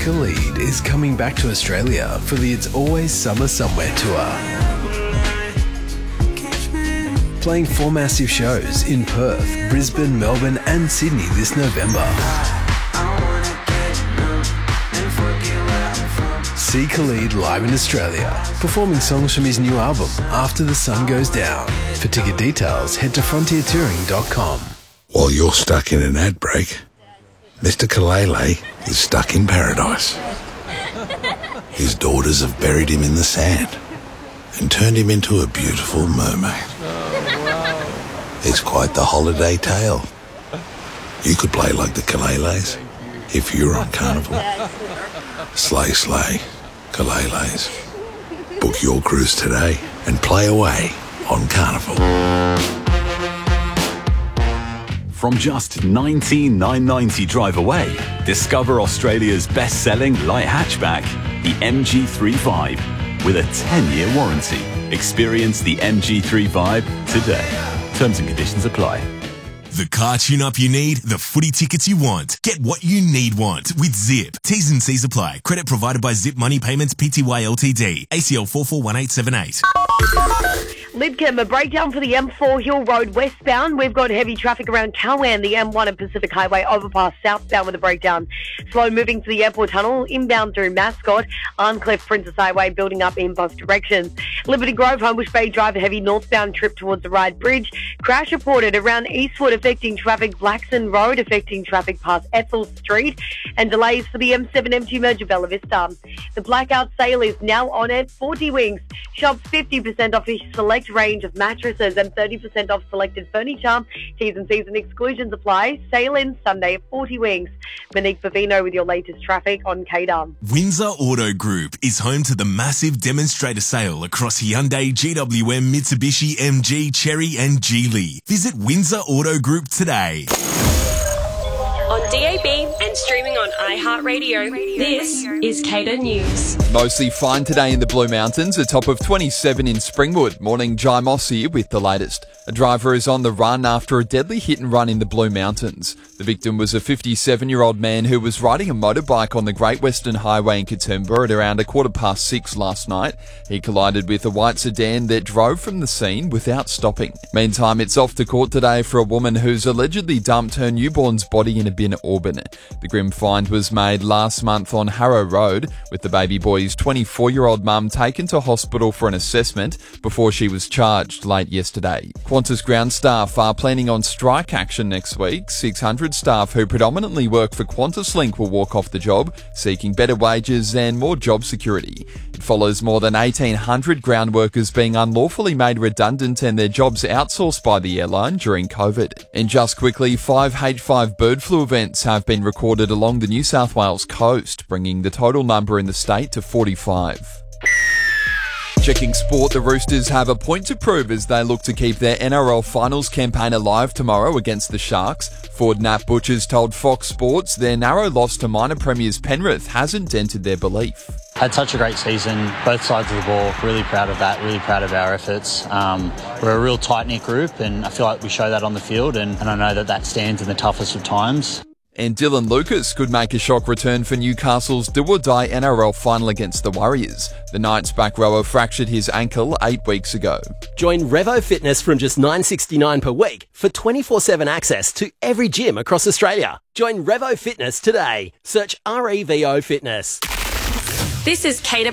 Khalid is coming back to Australia for the It's Always Summer Somewhere tour. Playing 4 massive shows in Perth, Brisbane, Melbourne and Sydney this November. See Khalid live in Australia, performing songs from his new album, After the Sun Goes Down. For ticket details, head to frontiertouring.com. While you're stuck in an ad break, Mr. Kalele is stuck in paradise. His daughters have buried him in the sand and turned him into a beautiful mermaid. It's quite the holiday tale. You could play like the Kaleles if you were on Carnival. Slay, slay, Kaleles. Book your cruise today and play away on Carnival. From just $19,990 drive away, discover Australia's best-selling light hatchback, the MG3 Vibe, with a 10-year warranty. Experience the MG3 Vibe today. Terms and conditions apply. The car tune-up you need, the footy tickets you want. Get what you need with Zip. T's and C's apply. Credit provided by Zip Money Payments Pty Ltd. ACL 441878. Lidcombe, a breakdown for the M4 Hill Road westbound. We've got heavy traffic around Cowan, the M1 and Pacific Highway overpass southbound with a breakdown. Slow moving to the airport tunnel, inbound through Mascot, Arncliffe, Princess Highway building up in both directions. Liberty Grove, Homebush Bay Drive, a heavy northbound trip towards the Ryde Bridge. Crash reported around Eastwood affecting traffic, Blackson Road affecting traffic past Ethel Street, and delays for the M7 MG merger Bella Vista. The blackout sale is now on at 40 Wings. Shop 50% off a select range of mattresses and 30% off selected furniture. T's and C's and exclusions apply. Sale ends Sunday at 40 Wings. Monique Bavino with your latest traffic on KDAR. Windsor Auto Group is home to the massive demonstrator sale across Hyundai, GWM, Mitsubishi, MG, Chery and Geely. Visit Windsor Auto Group today. On DAB and streaming on iHeartRadio, this is KDAR News. Mostly fine today in the Blue Mountains, a top of 27 in Springwood. Morning, Jai Moss here with the latest. A driver is on the run after a deadly hit and run in the Blue Mountains. The victim was a 57-year-old man who was riding a motorbike on the Great Western Highway in Katoomba at around 6:15 last night. He collided with a white sedan that drove from the scene without stopping. Meantime, it's off to court today for a woman who's allegedly dumped her newborn's body in a bin at Auburn. The grim find was made last month on Harrow Road, with the baby boy's 24-year-old mum taken to hospital for an assessment before she was charged late yesterday. Qantas ground staff are planning on strike action next week. 600 staff who predominantly work for QantasLink will walk off the job, seeking better wages and more job security. It follows more than 1,800 ground workers being unlawfully made redundant and their jobs outsourced by the airline during COVID. And just quickly, 5 H5 bird flu events have been recorded along the New South Wales coast, bringing the total number in the state to 45. Checking sport, the Roosters have a point to prove as they look to keep their NRL Finals campaign alive tomorrow against the Sharks. Forward Nat Butchers told Fox Sports their narrow loss to minor premiers Penrith hasn't dented their belief. Had such a great season, both sides of the ball. Really proud of that, really proud of our efforts. We're a real tight-knit group and I feel like we show that on the field and I know that stands in the toughest of times. And Dylan Lucas could make a shock return for Newcastle's do-or-die NRL final against the Warriors. The Knights back rower fractured his ankle 8 weeks ago. Join Revo Fitness from just $9.69 per week for 24/7 access to every gym across Australia. Join Revo Fitness today. Search REVO Fitness. This is KDAR